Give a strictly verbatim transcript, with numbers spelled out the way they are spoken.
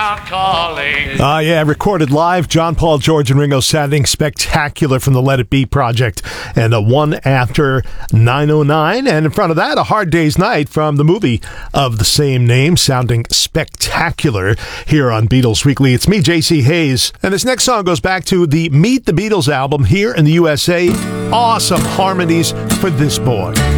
are calling. Uh, yeah, recorded live. John Paul, George, and Ringo sounding spectacular from the Let It Be project. And a one after nine oh nine. And in front of that, A Hard Day's Night from the movie of the same name, sounding spectacular here on Beatles Weekly. It's me, J C Hayes. And this next song goes back to the Meet the Beatles album here in the U S A. Awesome harmonies for this boy.